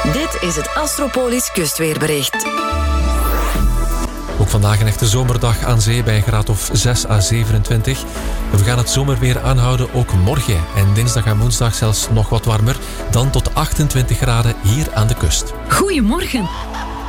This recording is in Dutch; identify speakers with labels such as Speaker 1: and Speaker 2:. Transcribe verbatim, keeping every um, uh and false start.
Speaker 1: Dit is het Astropolis kustweerbericht.
Speaker 2: Ook vandaag een echte zomerdag aan zee bij een graad of zes à zevenentwintig. We gaan het zomerweer aanhouden ook morgen. En dinsdag en woensdag zelfs nog wat warmer. Dan tot achtentwintig graden hier aan de kust.
Speaker 1: Goedemorgen.